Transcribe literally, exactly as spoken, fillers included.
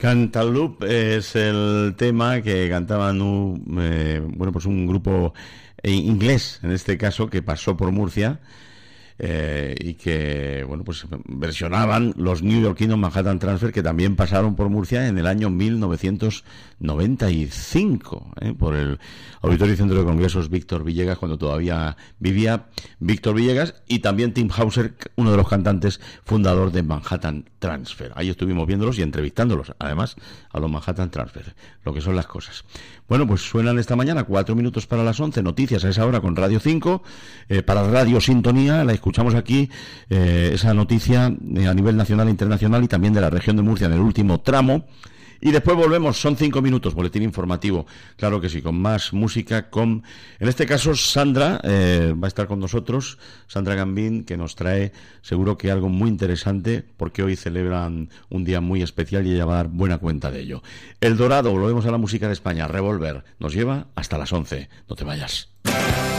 Cantaloupe es el tema que cantaban un, eh, bueno, pues un grupo inglés, en este caso, que pasó por Murcia. Eh, y que, bueno, pues versionaban los neoyorquinos Manhattan Transfer, que también pasaron por Murcia en el año mil novecientos noventa y cinco, ¿eh? Por el Auditorio y Centro de Congresos Víctor Villegas, cuando todavía vivía Víctor Villegas, y también Tim Hauser, uno de los cantantes fundador de Manhattan Transfer. Ahí estuvimos viéndolos y entrevistándolos, además, a los Manhattan Transfer, lo que son las cosas. Bueno, pues suenan esta mañana, cuatro minutos para las once, noticias a esa hora con Radio cinco, eh, para Radio Sintonía, la escuchamos aquí, eh, esa noticia eh, a nivel nacional e internacional y también de la región de Murcia en el último tramo. Y después volvemos, son cinco minutos, boletín informativo, claro que sí, con más música, con, en este caso, Sandra, eh, va a estar con nosotros, Sandra Gambín, que nos trae seguro que algo muy interesante, porque hoy celebran un día muy especial y ella va a dar buena cuenta de ello. El Dorado, volvemos a la música de España, Revolver, nos lleva hasta las once, no te vayas.